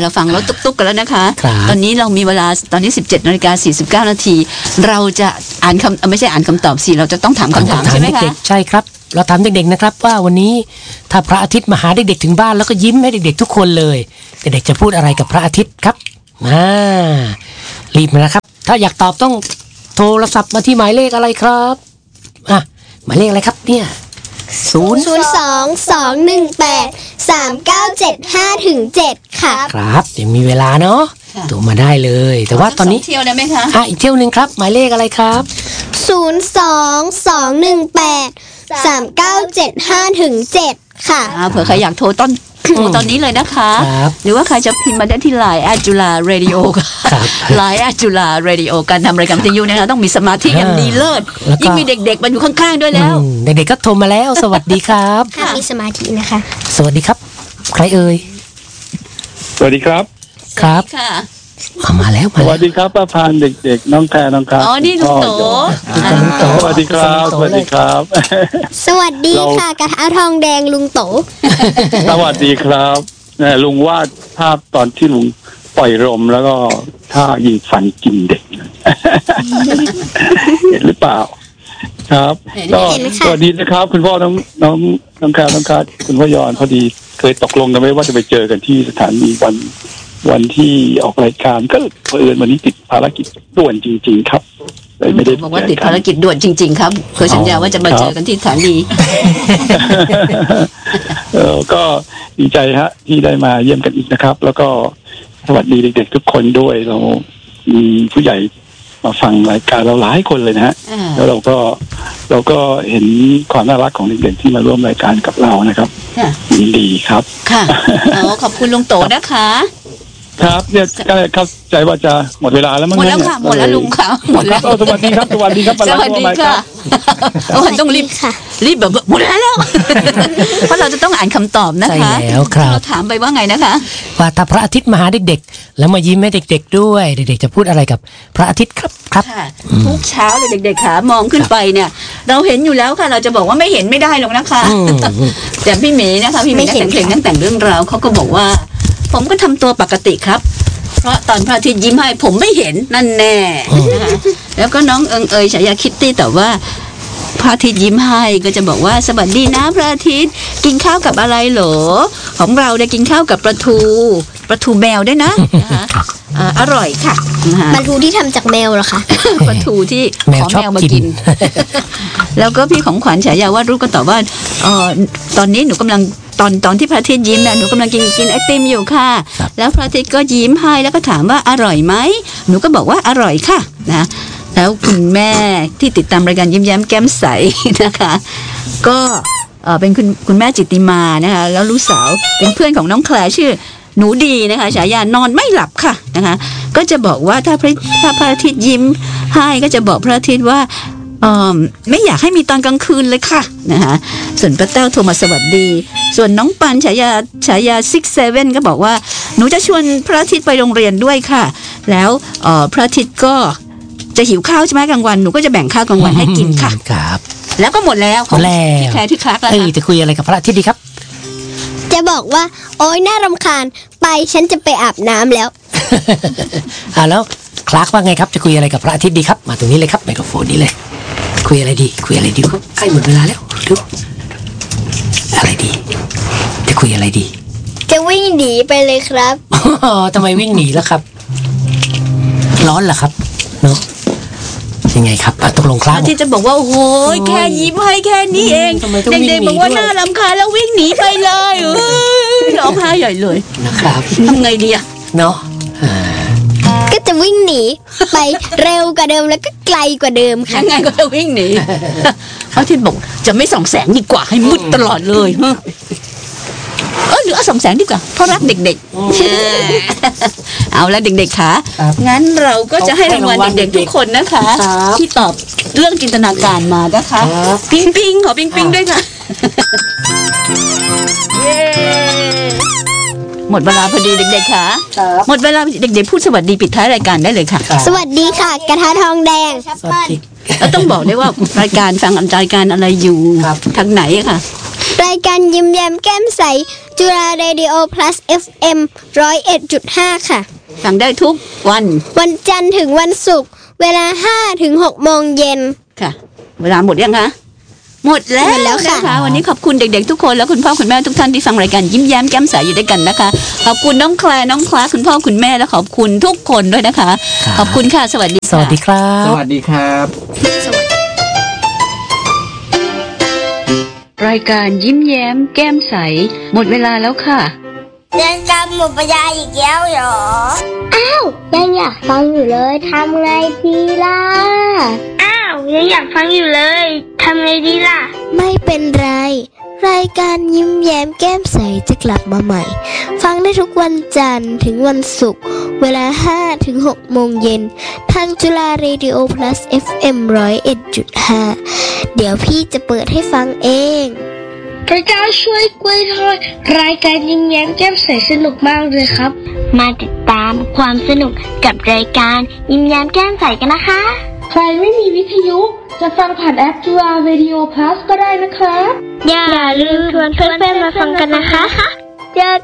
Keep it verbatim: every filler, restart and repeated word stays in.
เราฟังรถตุ๊กๆกันแล้วนะคะตอนนี้เรามีเวลาตอนนี้ สิบเจ็ดนาฬิกาสี่สิบเก้านาทีเราจะอ่านคำไม่ใช่อ่านคำตอบสิเราจะต้องถามคำถามใช่ไหมคะใช่ครับเราถามเด็กๆนะครับว่าวันนี้ถ้าพระอาทิตย์มาหาเด็กๆถึงบ้านแล้วก็ยิ้มให้เด็กๆทุกคนเลยเด็กๆจะพูดอะไรกับพระอาทิตย์ครับมารีบมานะครับถ้าอยากตอบต้องโทรศัพท์มาที่หมายเลขอะไรครับอ่ะหมายเลขอะไรครับเนี่ยศูนย์ศูนย์ สอง สอง หนึ่ง แปด สาม เก้า เจ็ด ห้า ถึง เจ็ดค่ะครับยังมีเวลาเนาะโทรมาได้เลยแต่ว่าตอนนี้เที่ยวได้ไหมคะอ่ะอีกเที่ยวนึงครับหมายเลขอะไรครับศูนย์ สอง สอง หนึ่ง แปด สาม เก้า เจ็ด ห้า ถึง เจ็ดค่ะเผื่อใครอยากโทรต้นโทรตอนนี้เลยนะคะหรือว่าใครจะพิมพ์มาได้ที่ ไลน์ แอท จุฬา เรดิโอ ไลน์ แอท จุฬา เรดิโอ การทำรายการวิทยุนะคะต้องมีสมาธิอย่างดีเลิศยิ่งมีเด็กๆมาอยู่ข้างๆด้วยแล้วเด็กๆก็โทรมาแล้วสวัสดีครับมีสมาธินะคะสวัสดีครับใครเอ่ยสวัสดีครับครับมาแล้วมาสวัสดีครับป้าพานเด็กๆน้องแพรน้องครับอ๋อนี่ลุงโตสวัสดีครับสวัสดีครับสวัสดีค่ะกระทะทองแดงลุงโตสวัสดีครับลุงวาดภาพตอนที่ลุงปล่อยลมแล้วก็ท่ายิงฟันกินเด็กเห็นหรือเปล่าครับก็สวัสดีนะครับคุณพ่อน้องน้องน้องแพรน้องครับคุณพ่อยอนพอดีเคยตกลงกันไว้ว่าจะไปเจอกันที่สถานีวันวันที่ออกรายการก็เผอิญวันนี้ติดภารกิจด่วนจริงๆครับเลยไม่ได้บอกว่าติดภารกิจด่วนจริงๆครับเคยสัญญาว่าจะมาเจอกันที่สถานีเออก็ดีใจฮะที่ได้มาเยี่ยมกันอีกนะครับแล้วก็สวัสดีเด็กๆทุกคนด้วยเรามีผู้ใหญ่มาฟังรายการเราหลายคนเลยนะฮะแล้วเราก็เราก็เห็นความน่ารักของเด็กๆที่มาร่วมรายการกับเรานะครับยินดีครับค่ะขอบคุณลุงโตนะคะครับเนี่ยก็เข้าใจว่าจะหมดเวลาแล้วมั้งหมดแล้วค่ะหมดแล้วลุงค่ะหมดแล้วสวัสดีครับสวัสดีครับสวัสดีค่ะโอ้ยต้องรีบรีบแบบหมดแล้วเพราะเราจะต้องอ่านคำตอบนะคะใช่แล้วครับเราถามไปว่าไงนะคะว่าถ้าพระอาทิตย์มาหาเด็กๆแล้วมายิ้มให้เด็กๆด้วยเด็กๆจะพูดอะไรกับพระอาทิตย์ครับครับทุกเช้าเลยเด็กๆขามองขึ้นไปเนี่ยเราเห็นอยู่แล้วค่ะเราจะบอกว่าไม่เห็นไม่ได้หรอกนะคะแต่พี่เมย์นะคะพี่เมย์แต่งเพลงนั่งแต่งเรื่องราวเขาก็บอกว่าผมก็ทำตัวปกติครับเพราะตอนพระอาทิตย์ยิ้มให้ผมไม่เห็นนั่นแน่นะคะแล้วก็น้องเอิงเอยฉายาคิตตี้แต่ว่าพระอาทิตย์ยิ้มให้ก็จะบอกว่าสวัสดีนะพระอาทิตย์กินข้าวกับอะไรเหรอของเราได้กินข้าวกับปลาทูปลาทูแมวได้นะนะคะอร่อยค่ะปลาทูที่ทำจากแมวเหรอคะปลาทูที่ขอแมวมากินแล้วก็พี่ของขวัญฉายาว่ารู้ก็ตอบว่าตอนนี้หนูกำลังตอนตอนที่พระอาทิตย์ยิ้มนะหนูกำลังกินกินไอติมอยู่ค่ะแล้วพระอาทิตย์ก็ยิ้มให้แล้วก็ถามว่าอร่อยไหมหนูก็บอกว่าอร่อยค่ะนะแล้วคุณแม่ที่ติดตามรายการยิ้มแย้มแก้มใสนะคะก็เป็นคุณคุณแม่จิตติมานะคะแล้วลูกสาวเป็นเพื่อนของน้องแคลร์ชื่อหนูดีนะคะฉายานอนไม่หลับค่ะนะคะก็จะบอกว่าถ้าพระถ้าพระอาทิตย์ยิ้มให้ก็จะบอกพระอาทิตย์ว่าไม่อยากให้มีตอนกลางคืนเลยค่ะนะคะส่วนป้าแต้วโทรมาสวัสดีส่วนน้องปันฉายาฉายาซิกเซเว่นก็บอกว่าหนูจะชวนพระอาทิตย์ไปโรงเรียนด้วยค่ะแล้วพระอาทิตย์ก็จะหิวข้าวใช่ไหมกลางวันหนูก็จะแบ่งข้าวกลางวันให้กินค่ะครับแล้วก็หมดแล้วหมดแล้วที่แคร์ที่คลักแล้วจะคุยอะไรกับพระอาทิตย์ดีครับจะบอกว่าโอ๊ยน่ารำคาญไปฉันจะไปอาบน้ำแล้วอ่าแล้วคลักว่าไงครับจะคุยอะไรกับพระอาทิตย์ดีครับมาตรงนี้เลยครับไมโครโฟนนี้เลยคุยอะไรดีคุยอะไรดีใกล้หมดเวลาแล้วดูอะไรดีจะคุยอะไรดีจะวิ่งหนีไปเลยครับอ๋อทำไมวิ่งหนีแล้วครับร้อนเหรอครับเนาะยังไงครับตกลงครับที่จะบอกว่าโอ้โหแค่ยิ้มให้แค่นี้เองเด็กๆบอกว่าน่ารำคาญแล้ววิ่งหนีไปเลยร้องไห้ใหญ่เลยนะครับทำไงดีอะเนาะก็จะวิ่งหนีไปเร็วกว่าเดิมแล้วก็ไกลกว่าเดิมค่ะยังไงก็จะวิ่งหนีเขาที่บอกจะไม่ส่องแสงดีกว่าให้มืดตลอดเลยเออหรือเอาส่องแสงดีกว่าเพราะรักเด็กๆเอาละเด็กๆค่ะงั้นเราก็จะให้รางวัลเด็กๆทุกคนนะคะที่ตอบเรื่องจินตนาการมานะคะปิ๊งปิ๊งขอปิ๊งปิ๊งด้วยค่ะหมดเวลาพอดีเด็กๆค่ะหมดเวลาเด็กๆพูดสวัสดีปิดท้ายรายการได้เลยค่ะสวัสดีค่ะกระทะทองแดงแล้วต้องบอกได้ว่ารายการฟังรายการอะไรอยู่ทางไหนค่ะรายการยิ้มแย้มแก้มใสจุฬาเรดิโอ plus เอฟ เอ็ม หนึ่งศูนย์เอ็ดจุดห้า ค่ะฟังได้ทุกวันวันจันทร์ถึงวันศุกร์เวลา ห้าถึงหก โมงเย็นค่ะเวลาหมดยังคะหมดแล้วแล้วค่ะนะคะวันนี้ขอบคุณเด็กๆทุกคนและคุณพ่อคุณแม่ทุกท่านที่ฟังรายการยิ้มแย้มแก้มใสอยู่ด้วยกันนะคะขอบคุณน้องแคลร์น้องคลาคุณพ่อคุณแม่และขอบคุณทุกคนด้วยนะคะขอบคุณค่ะสวัสดีสวัสดีครับสวัสดีครับรายการยิ้มแย้มแก้มใสหมดเวลาแล้วค่ะเรียนจำหมดปัญญาอีกแล้วเหรออ้าวยังอยากฟังอยู่เลยทำไงดีล่ะอ้าวยังอยากฟังอยู่เลยทำไงดีล่ะไม่เป็นไรรายการยิ้มแย้มแก้มใสจะกลับมาใหม่ฟังได้ทุกวันจันทร์ถึงวันศุกร์เวลา ห้าถึงหก โมงเย็นทางจุฬาเรดิโอ plus เอฟ เอ็ม หนึ่งศูนย์เอ็ดจุดห้า เดี๋ยวพี่จะเปิดให้ฟังเองพระเจ้าช่วยกล้วยทอดรายการยิ้มแย้มแก้มใสสนุกมากเลยครับมาติดตามความสนุกกับรายการยิ้มแย้มแก้มใสกันนะคะใครไม่มีวิทยุจะฟังผ่านแอปจุฬาเรดิโอ plus ก็ได้นะครับอย่าลืมชวนเพื่อนๆมาฟังกันนะคะเจอ